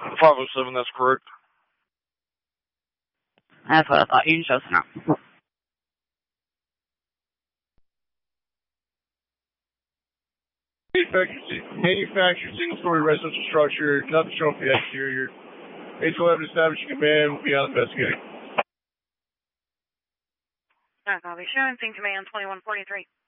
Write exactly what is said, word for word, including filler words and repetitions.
five oh seven, that's correct. That's what I thought. You can show us now. Manufactured single-story residential structure, nothing shown for the exterior. eight eleven establishing command will be on investigating. I'll be showing Team Command twenty-one forty-three.